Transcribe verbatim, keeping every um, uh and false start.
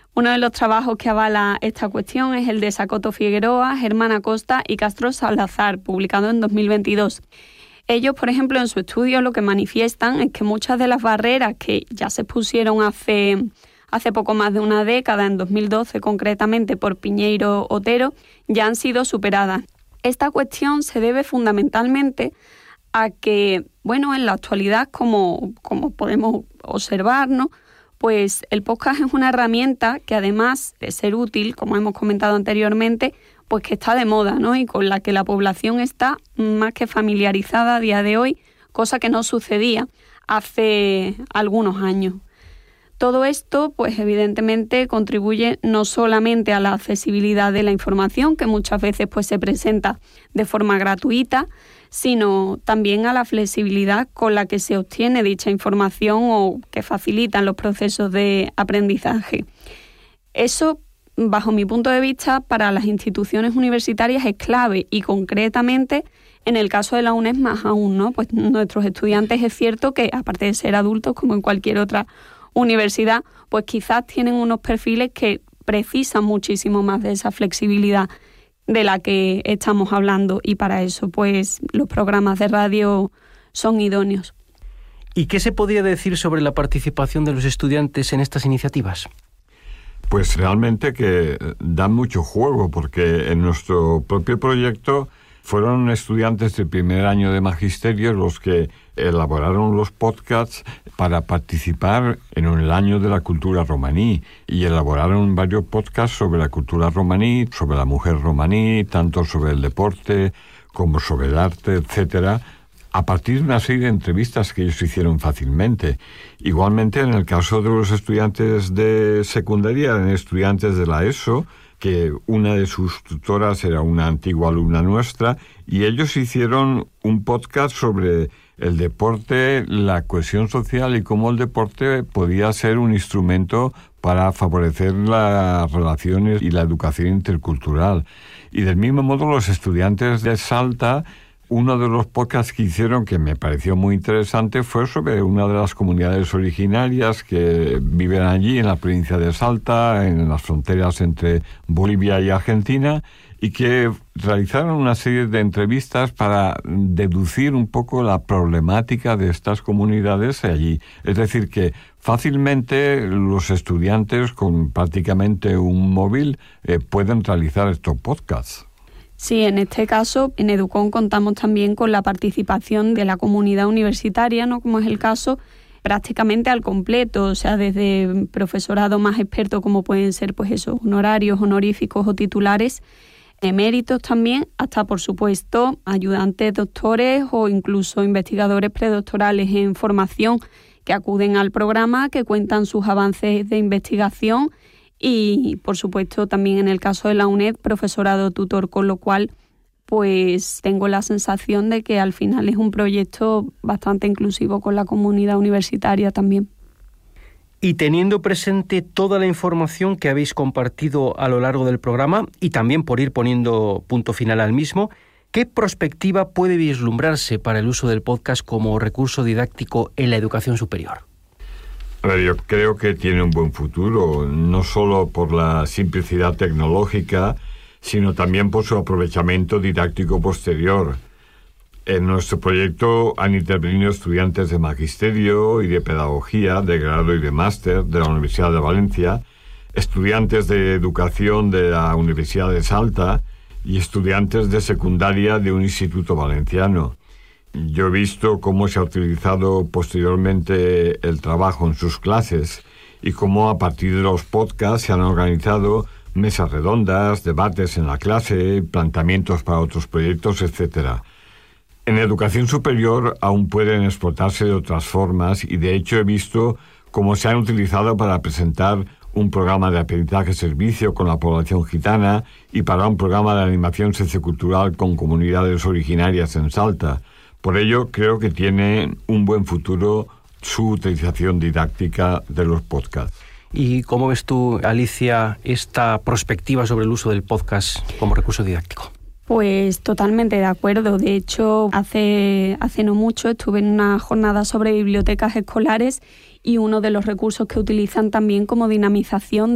Uno de los trabajos que avala esta cuestión es el de Sacoto Figueroa, Germán Acosta y Castro Salazar, publicado en dos mil veintidós. Ellos, por ejemplo, en su estudio lo que manifiestan es que muchas de las barreras que ya se pusieron hace, hace poco más de una década, en dos mil doce concretamente, por Piñeiro Otero, ya han sido superadas. Esta cuestión se debe fundamentalmente a que, bueno, en la actualidad, como, como podemos observar, ¿no?, pues el podcast es una herramienta que, además de ser útil, como hemos comentado anteriormente, pues que está de moda, ¿no?, y con la que la población está más que familiarizada a día de hoy, cosa que no sucedía hace algunos años. Todo esto, pues evidentemente, contribuye no solamente a la accesibilidad de la información, que muchas veces pues se presenta de forma gratuita, sino también a la flexibilidad con la que se obtiene dicha información o que facilitan los procesos de aprendizaje. Eso, bajo mi punto de vista, para las instituciones universitarias es clave y concretamente en el caso de la UNED más aún, ¿no? Pues nuestros estudiantes es cierto que, aparte de ser adultos como en cualquier otra universidad, pues quizás tienen unos perfiles que precisan muchísimo más de esa flexibilidad de la que estamos hablando y para eso pues los programas de radio son idóneos. ¿Y qué se podría decir sobre la participación de los estudiantes en estas iniciativas? Pues realmente que dan mucho juego, porque en nuestro propio proyecto fueron estudiantes del primer año de magisterio los que elaboraron los podcasts para participar en el año de la cultura romaní y elaboraron varios podcasts sobre la cultura romaní, sobre la mujer romaní, tanto sobre el deporte como sobre el arte, etcétera, a partir de una serie de entrevistas que ellos hicieron fácilmente. Igualmente, en el caso de los estudiantes de secundaria, eran estudiantes de la ESO, que una de sus tutoras era una antigua alumna nuestra, y ellos hicieron un podcast sobre el deporte, la cohesión social y cómo el deporte podía ser un instrumento para favorecer las relaciones y la educación intercultural. Y del mismo modo los estudiantes de Salta, uno de los podcasts que hicieron que me pareció muy interesante fue sobre una de las comunidades originarias que viven allí en la provincia de Salta, en las fronteras entre Bolivia y Argentina, y que realizaron una serie de entrevistas para deducir un poco la problemática de estas comunidades allí. Es decir, que fácilmente los estudiantes con prácticamente un móvil eh, pueden realizar estos podcasts. Sí, en este caso, en Educón contamos también con la participación de la comunidad universitaria, ¿no?, como es el caso, prácticamente al completo, o sea, desde profesorado más experto como pueden ser pues esos honorarios, honoríficos o titulares, eméritos también, hasta por supuesto ayudantes doctores o incluso investigadores predoctorales en formación que acuden al programa, que cuentan sus avances de investigación y por supuesto también en el caso de la UNED profesorado tutor, con lo cual pues tengo la sensación de que al final es un proyecto bastante inclusivo con la comunidad universitaria también. Y teniendo presente toda la información que habéis compartido a lo largo del programa y también por ir poniendo punto final al mismo, ¿qué perspectiva puede vislumbrarse para el uso del podcast como recurso didáctico en la educación superior? A ver, yo creo que tiene un buen futuro, no solo por la simplicidad tecnológica, sino también por su aprovechamiento didáctico posterior. En nuestro proyecto han intervenido estudiantes de magisterio y de pedagogía, de grado y de máster de la Universidad de Valencia, estudiantes de educación de la Universidad de Salta y estudiantes de secundaria de un instituto valenciano. Yo he visto cómo se ha utilizado posteriormente el trabajo en sus clases y cómo a partir de los podcasts se han organizado mesas redondas, debates en la clase, planteamientos para otros proyectos, etcétera. En educación superior aún pueden explotarse de otras formas y de hecho he visto cómo se han utilizado para presentar un programa de aprendizaje-servicio con la población gitana y para un programa de animación sociocultural con comunidades originarias en Salta. Por ello, creo que tiene un buen futuro su utilización didáctica de los podcasts. ¿Y cómo ves tú, Alicia, esta perspectiva sobre el uso del podcast como recurso didáctico? Pues totalmente de acuerdo. De hecho, hace, hace no mucho estuve en una jornada sobre bibliotecas escolares y uno de los recursos que utilizan también como dinamización